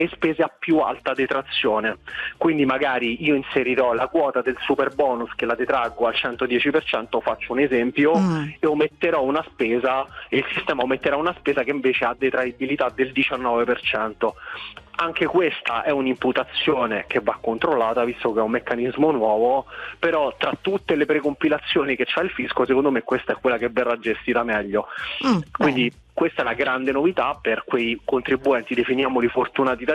spese a più alta detrazione, quindi magari io inserirò la quota del super bonus che la detraggo al 110%, faccio un esempio, e ometterò una spesa, e il sistema ometterà una spesa che invece ha detraibilità del 19%. Anche questa è un'imputazione che va controllata, visto che è un meccanismo nuovo, però tra tutte le precompilazioni che c'ha il fisco, secondo me questa è quella che verrà gestita meglio. Quindi questa è la grande novità per quei contribuenti, definiamoli fortunati